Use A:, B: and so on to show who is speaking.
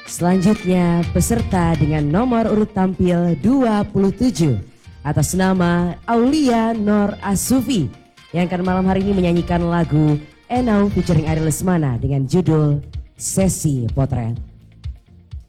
A: Selanjutnya peserta dengan nomor urut tampil 27 atas nama Aulia Nor Asufi yang akan malam hari ini menyanyikan lagu Enau featuring Ari Lesmana dengan judul Sesi Potret.